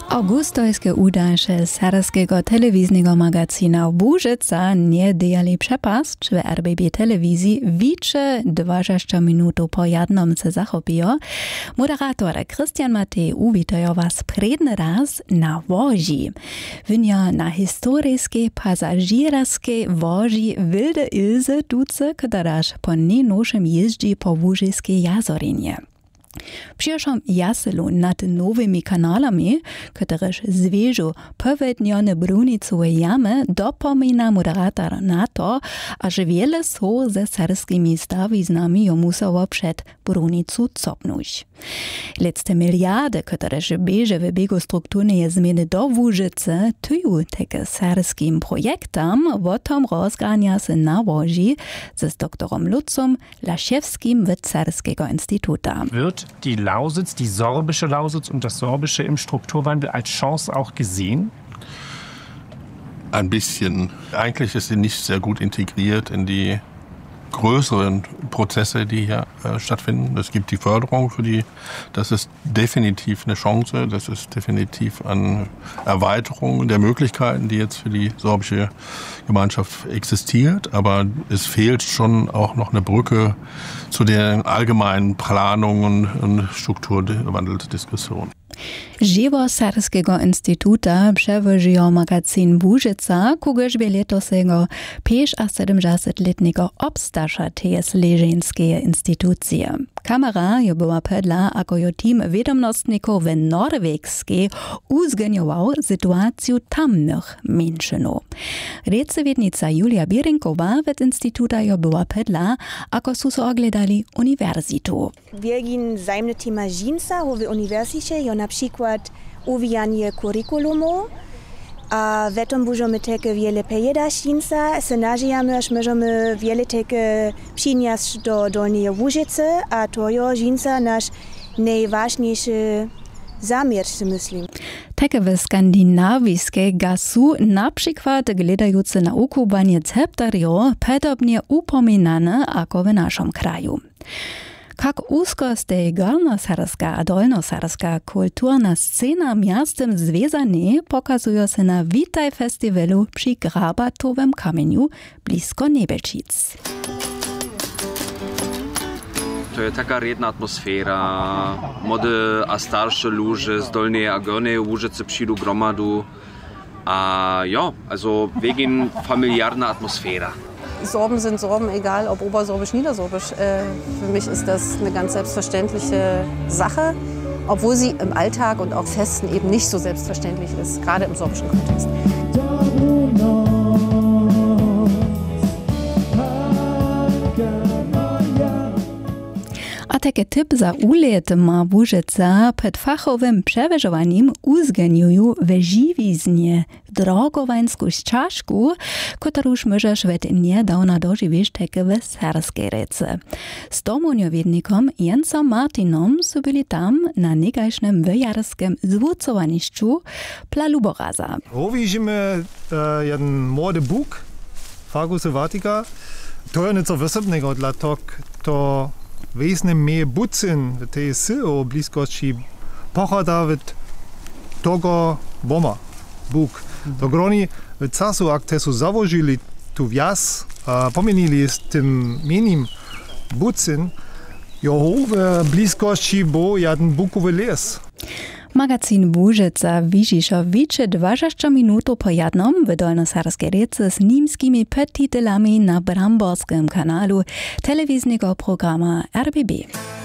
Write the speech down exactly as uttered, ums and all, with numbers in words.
Augustojskie udasze serbskiego telewizyjnego magazyna Łużyca nie dejali przepaść w R B B telewizji wicze dwadzieścia minut po jednym se zachopiło. Moderator Christian Matej uwitają was przedni raz na łoży. Wynia na historyskie, pasażerskie łoży Wilde Ilse duce, któraż po nienoszym jeździ po Łużyskiej jazorinie. W przyszłym jaselu nad nowymi kanalami, któreż zwierzą powiedzione brunicowe jamy, dopomina moderator na to, aż wiele so ze serbskimi stawiznami ją musiało przed brunicu copnąć. Letzte miliardy, któreż bieże w biegu strukturnej zmiany do Łużycy, tują takie serbskim projektom, o tom rozgrania się na łoży ze z doktorem Lucom Laszewskim z Serbskiego Instytuta. Wird die Lausitz, die sorbische Lausitz und das Sorbische im Strukturwandel als Chance auch gesehen? Ein bisschen. Eigentlich ist sie nicht sehr gut integriert in die größeren Prozesse, die hier äh, stattfinden. Es gibt die Förderung für die, das ist definitiv eine Chance, das ist definitiv eine Erweiterung der Möglichkeiten, die jetzt für die sorbische Gemeinschaft existiert, aber es fehlt schon auch noch eine Brücke zu den allgemeinen Planungen und Strukturwandeldiskussionen. Żywo Serbskiego Instytuta przewoziło magazyn Łużyca, kogoż by letosego pięćdziesięciosedemletniego obstarza tej leżeńskiej instytucji. Kamera jo była pedla, ako jo team wiadomostników w norwegskiej uzgeniował sytuację tamnych menszynów. Recewiednica Julia Bierenkowa w instytuta jo była pedla, ako su so ogledali uniwersytu. Wielgin zajmne tema dżinsa w uniwersycie jo na przykład uwijanie kurikulumu, a w tym możemy takie wiele pejeda dżinsa, snažijamy, aż możemy wiele takie przynieść do Dolnej Łużycy, a to jo dżinsa nasz najważniejszy zamiar, myślę. Takie w skandynawskiej gasu na przykład gledające na ukubanie ceptario podobnie upominane jako w naszym kraju. Jak usko ste gornoserbska a dolnoserbska kulturna scena miastem związane, pokazują się na Witaj Festiwalu przy Grabatowym kamieniu blisko Nebelčic. To je taka redna atmosfera. Młode a starsze ludzie z Dolnej a Gornej Łużycy przyjdą gromadu. A ja, also wegen familiarna atmosfera. Sorben sind Sorben, egal ob obersorbisch, niedersorbisch. Für mich ist das eine ganz selbstverständliche Sache, obwohl sie im Alltag und auch Festen eben nicht so selbstverständlich ist, gerade im sorbischen Kontext. A taki typ za ulet ma Łużyca przed fachowym przewyżowaniem uzganiują w żywiznie w drogowańsku ścieżku, którąż możesz w niedawna dożywić takie w serbskiej rece. Z domoniowiednikom Jensem Martinom są byli tam na negajsznym wyjarskim zwócowaniszczu Plaluboraza. Widzimy uh, jeden młody Bóg, Fagus Vatica. To jest něco wysebnego, dlatego to Wesne mehr Butzin, te jest o bliskości pochoda w tego Boma, Bóg. To groni w czasu, jak te su założyli tu wjazd, a pomienili z tym minim Butzin, jo w bliskości bo jeden Bukowy les. Magazyn Łużyca widzisz o wicze dwadzieścia minut po jednym w dolnoserbskiej rece z niemskimi podtytułami na Bramborskim kanalu telewizyjnego programu R B B.